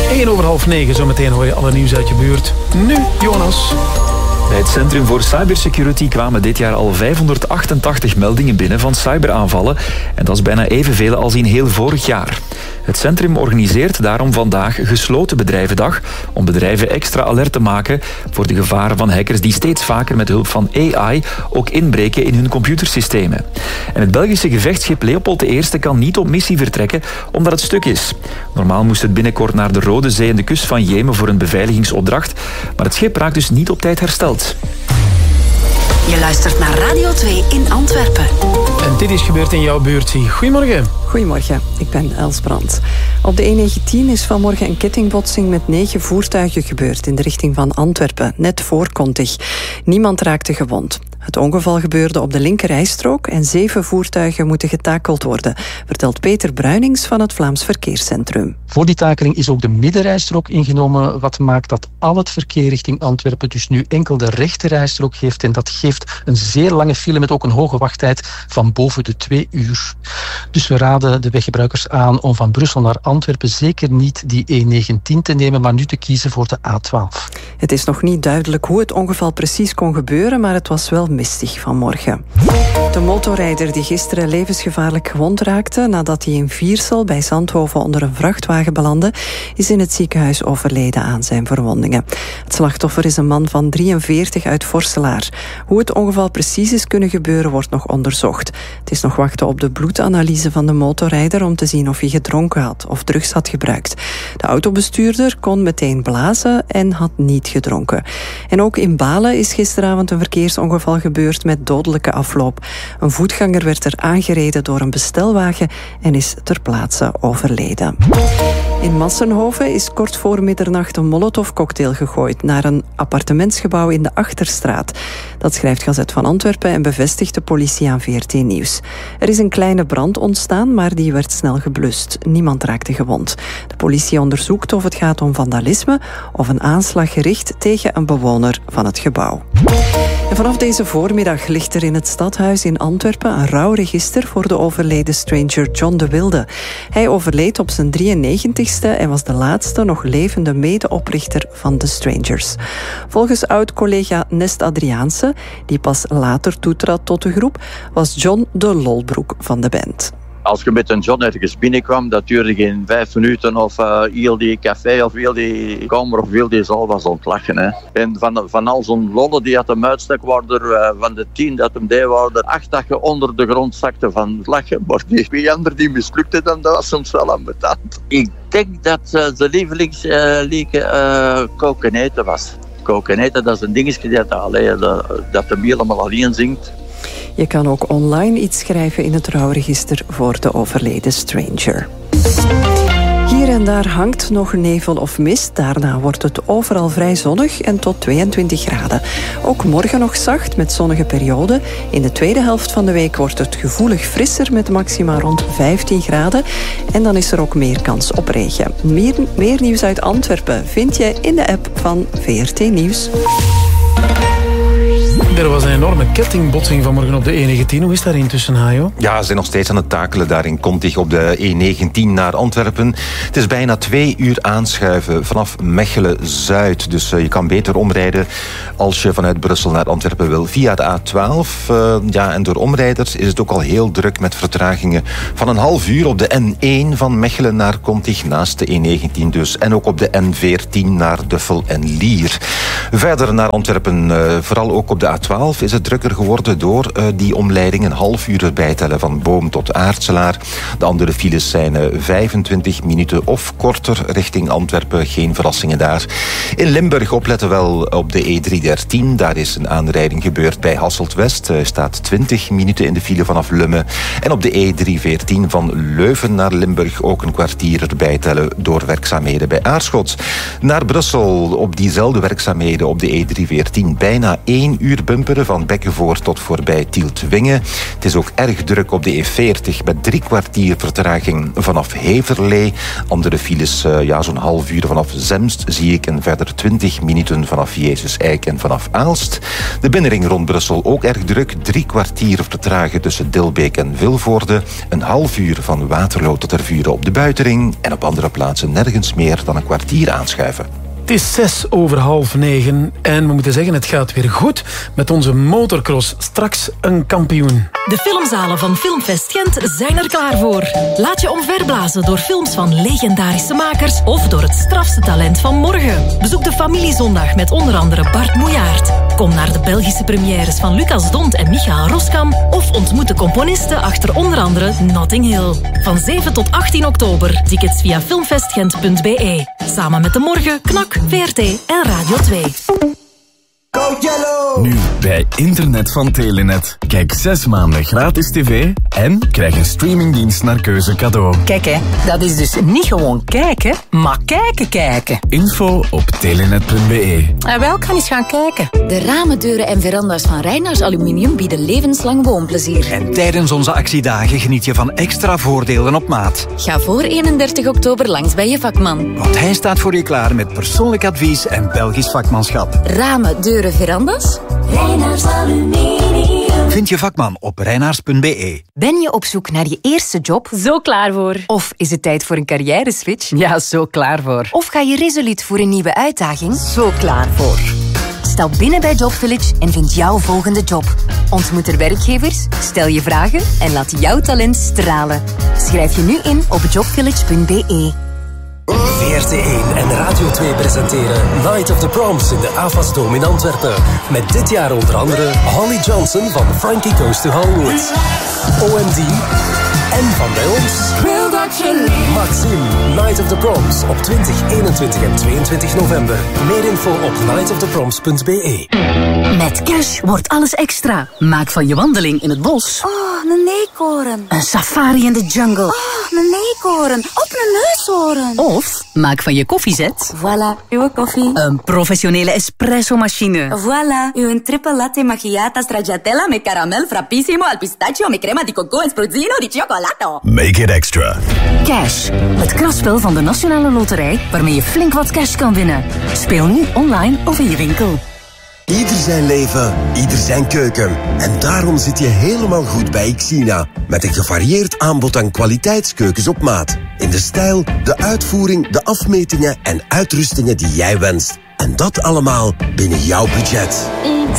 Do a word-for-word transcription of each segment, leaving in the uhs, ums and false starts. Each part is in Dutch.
één over half negen. Zometeen hoor je alle nieuws uit je buurt. Nu, Jonas. Bij het Centrum voor Cybersecurity kwamen dit jaar al vijfhonderdachtentachtig meldingen binnen van cyberaanvallen. En dat is bijna evenveel als in heel vorig jaar. Het centrum organiseert daarom vandaag Gesloten Bedrijvendag om bedrijven extra alert te maken voor de gevaren van hackers die steeds vaker met hulp van A I ook inbreken in hun computersystemen. En het Belgische gevechtsschip Leopold de Eerste kan niet op missie vertrekken omdat het stuk is. Normaal moest het binnenkort naar de Rode Zee en de kust van Jemen voor een beveiligingsopdracht, maar het schip raakt dus niet op tijd hersteld. Je luistert naar Radio twee in Antwerpen. En dit is gebeurd in jouw buurt. Goedemorgen. Goedemorgen, ik ben Els Brandt. Op de N negentien is vanmorgen een kettingbotsing met negen voertuigen gebeurd in de richting van Antwerpen, net voor Kontig. Niemand raakte gewond. Het ongeval gebeurde op de linkerrijstrook en zeven voertuigen moeten getakeld worden, vertelt Peter Bruinings van het Vlaams Verkeerscentrum. Voor die takeling is ook de middenrijstrook ingenomen, wat maakt dat al het verkeer richting Antwerpen dus nu enkel de rechterrijstrook heeft. En dat geeft een zeer lange file met ook een hoge wachttijd van boven de twee uur. Dus we raden de weggebruikers aan om van Brussel naar Antwerpen zeker niet die E negentien te nemen, maar nu te kiezen voor de A twaalf. Het is nog niet duidelijk hoe het ongeval precies kon gebeuren, maar het was wel mistig vanmorgen. De motorrijder die gisteren levensgevaarlijk gewond raakte nadat hij in Viersel bij Zandhoven onder een vrachtwagen belandde, is in het ziekenhuis overleden aan zijn verwondingen. Het slachtoffer is een man van drieënveertig uit Vorselaar. Hoe het ongeval precies is kunnen gebeuren wordt nog onderzocht. Het is nog wachten op de bloedanalyse van de motorrijder om te zien of hij gedronken had of drugs had gebruikt. De autobestuurder kon meteen blazen en had niet gedronken. En ook in Balen is gisteravond een verkeersongeval gebeurd met dodelijke afloop. Een voetganger werd er aangereden door een bestelwagen en is ter plaatse overleden. In Massenhoven is kort voor middernacht een molotovcocktail gegooid naar een appartementsgebouw in de Achterstraat. Dat schrijft Gazet van Antwerpen en bevestigt de politie aan V R T Nieuws. Er is een kleine brand ontstaan, maar die werd snel geblust. Niemand raakte gewond. De politie onderzoekt of het gaat om vandalisme of een aanslag gericht tegen een bewoner van het gebouw. En vanaf deze voormiddag ligt er in het stadhuis in Antwerpen een rouwregister voor de overleden stranger John de Wilde. Hij overleed op zijn drieënnegentigste en was de laatste nog levende medeoprichter van de Strangers. Volgens oud-collega Nest Adriaanse, die pas later toetrad tot de groep, was John de lolbroek van de band. Als je met een John ergens binnenkwam, dat duurde geen vijf minuten of uh, heel die café of heel die kamer of heel die zaal was ontlachen. Hè. En van, van al zo'n lollen die had hem uitstak, waren er uh, van de tien dat hem deed, waren er acht dat je onder de grond zakte van het lachen. Maar die twee anderen die mislukten dan, dat was soms wel ambetant. Ik denk dat uh, de lievelingslieke uh, koken eten was. Koken eten, dat is een dingetje dat, allee, dat, dat hem helemaal alleen zingt. Je kan ook online iets schrijven in het rouwregister voor de overleden stranger. Hier en daar hangt nog nevel of mist. Daarna wordt het overal vrij zonnig en tot tweeëntwintig graden. Ook morgen nog zacht met zonnige perioden. In de tweede helft van de week wordt het gevoelig frisser met maxima rond vijftien graden. En dan is er ook meer kans op regen. Meer, meer nieuws uit Antwerpen vind je in de app van V R T Nieuws. Er was een enorme kettingbotsing vanmorgen op de E negentien. Hoe is daar intussen, Hajo? Ja, ze zijn nog steeds aan het takelen daar in Kontig op de E negentien naar Antwerpen. Het is bijna twee uur aanschuiven vanaf Mechelen-Zuid. Dus uh, je kan beter omrijden als je vanuit Brussel naar Antwerpen wil via de A twaalf. Uh, ja, en door omrijders is het ook al heel druk met vertragingen van een half uur op de N één van Mechelen naar Kontig, naast de E negentien dus. En ook op de N veertien naar Duffel en Lier. Verder naar Antwerpen, uh, vooral ook op de A twaalf is het drukker geworden door uh, die omleiding. Een half uur erbij tellen van Boom tot Aartselaar. De andere files zijn uh, vijfentwintig minuten of korter richting Antwerpen. Geen verrassingen daar. In Limburg opletten wel op de E driehonderddertien. Daar is een aanrijding gebeurd bij Hasselt-West. Er uh, staat twintig minuten in de file vanaf Lummen. En op de E driehonderdveertien van Leuven naar Limburg ook een kwartier erbij tellen door werkzaamheden bij Aarschot. Naar Brussel op diezelfde werkzaamheden op de E driehonderdveertien bijna één uur bumper Lumperen van Bekkenvoort tot voorbij Tielt-Wingen. Het is ook erg druk op de E veertig met drie kwartier vertraging vanaf Heverlee. Andere files, uh, ja, zo'n half uur vanaf Zemst zie ik en verder twintig minuten vanaf Jezus-Eik en vanaf Aalst. De binnenring rond Brussel ook erg druk. Drie kwartier vertragen tussen Dilbeek en Vilvoorde. Een half uur van Waterloo tot Tervuren op de buitenring. En op andere plaatsen nergens meer dan een kwartier aanschuiven. Het is zes over half negen en we moeten zeggen, het gaat weer goed met onze motocross. Straks een kampioen. De filmzalen van Filmfest Gent zijn er klaar voor. Laat je omverblazen door films van legendarische makers of door het strafste talent van morgen. Bezoek de Familiezondag met onder andere Bart Moejaert. Kom naar de Belgische premières van Lucas Dont en Michael Roskam of ontmoet de componisten achter onder andere Notting Hill. Van zeven tot achttien oktober. Tickets via filmfestgent punt b e. Samen met de Morgen, Knak, V R T en Radio twee. Nu bij Internet van Telenet. Kijk zes maanden gratis tv en krijg een streamingdienst naar keuze cadeau. Kijk hè, dat is dus niet gewoon kijken, maar kijken kijken. Info op telenet punt b e. En wel, kan eens gaan kijken. De ramen, deuren en veranda's van Reinaars Aluminium bieden levenslang woonplezier. En tijdens onze actiedagen geniet je van extra voordelen op maat. Ga voor eenendertig oktober langs bij je vakman. Want hij staat voor je klaar met persoonlijk advies en Belgisch vakmanschap. Ramen, deuren, veranda's? Reinaars Aluminium. Vind je vakman op reinaars punt b e. Ben je op zoek naar je eerste job? Zo klaar voor. Of is het tijd voor een carrière-switch? Ja, zo klaar voor. Of ga je resoluut voor een nieuwe uitdaging? Zo klaar voor. Stap binnen bij Job Village en vind jouw volgende job. Ontmoet er werkgevers, stel je vragen en laat jouw talent stralen. Schrijf je nu in op jobvillage punt b e. V R T één en Radio twee presenteren Night of the Proms in de A F A S-dome in Antwerpen. Met dit jaar onder andere Holly Johnson van Frankie Goes to Hollywood, O M D en van bij ons Maxime. Night of the Proms op twintig, eenentwintig en tweeëntwintig november. Meer info op night of the proms punt b e. Met Cash wordt alles extra. Maak van je wandeling in het bos Oh, een eekhoorn. een safari in de jungle. Oh, een eekhoorn. Op een neushoorn. Of maak van je koffiezet Voilà, uw koffie. een professionele espresso-machine. Voilà, uw triple latte macchiata stracciatella met caramel frappissimo al pistachio met crema di coco en spruzzino di cioccolato. Make it extra. Cash, het kraspel van de Nationale Loterij waarmee je flink wat cash kan winnen. Speel nu online of in je winkel. Ieder zijn leven, ieder zijn keuken. En daarom zit je helemaal goed bij Xina. Met een gevarieerd aanbod aan kwaliteitskeukens op maat. In de stijl, de uitvoering, de afmetingen en uitrustingen die jij wenst. En dat allemaal binnen jouw budget.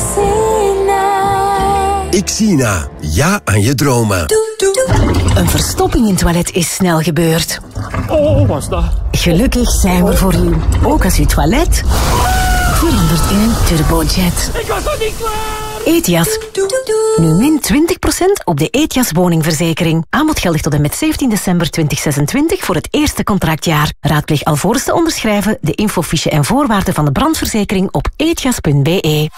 Xina. Xina, ja aan je dromen. Doe, doe. Een verstopping in het toilet is snel gebeurd. Oh, was dat? Gelukkig zijn we voor u. Ook als uw toilet verandert in een turbojet. Ik was nog niet klaar! Etias. Nu min twintig procent op de Etias woningverzekering. Aanbod geldig tot en met zeventien december tweeduizend zesentwintig voor het eerste contractjaar. Raadpleeg alvorens te onderschrijven de infofiche en voorwaarden van de brandverzekering op etias punt b e.